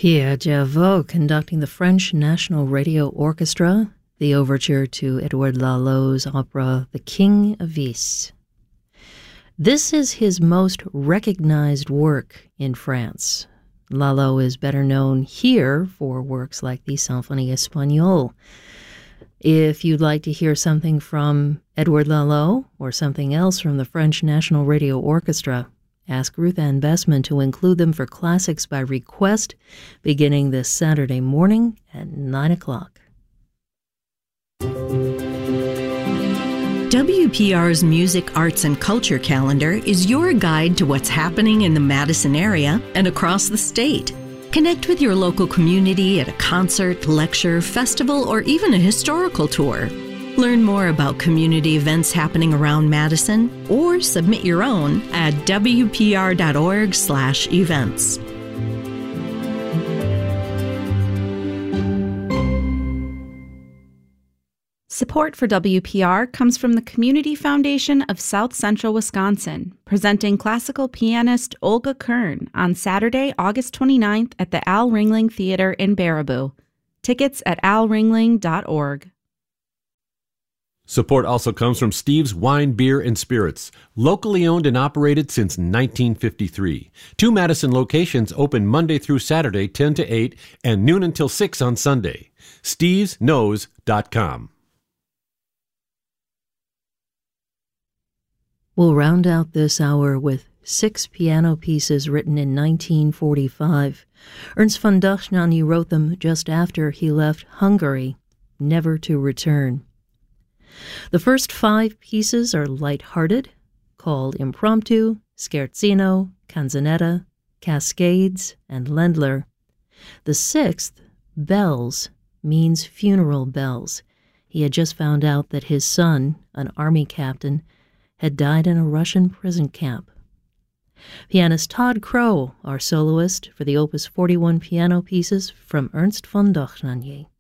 Pierre Gervais conducting the French National Radio Orchestra, the overture to Edouard Lalo's opera The King of Ys. This is his most recognized work in France. Lalo is better known here for works like the Symphonie Espagnole. If you'd like to hear something from Edouard Lalo or something else from the French National Radio Orchestra, ask Ruth Ann Bessman to include them for Classics by Request, beginning this Saturday morning at 9 o'clock. WPR's Music, Arts, and Culture calendar is your guide to what's happening in the Madison area and across the state. Connect with your local community at a concert, lecture, festival, or even a historical tour. Learn more about community events happening around Madison or submit your own at wpr.org/events. Support for WPR comes from the Community Foundation of South Central Wisconsin, presenting classical pianist Olga Kern on Saturday, August 29th at the Al Ringling Theater in Baraboo. Tickets at alringling.org. Support also comes from Steve's Wine, Beer, and Spirits, locally owned and operated since 1953. 2 Madison locations open Monday through Saturday, 10 to 8, and noon until 6 on Sunday. StevesKnows.com. We'll round out this hour with 6 piano pieces written in 1945. Ernst von Dohnanyi wrote them just after he left Hungary, never to return. The first 5 pieces are light-hearted, called Impromptu, Scherzino, Canzonetta, Cascades, and Ländler. The 6th, Bells, means funeral bells. He had just found out that his son, an army captain, had died in a Russian prison camp. Pianist Todd Crow, our soloist for the Opus 41 piano pieces from Ernst von Dohnanyi.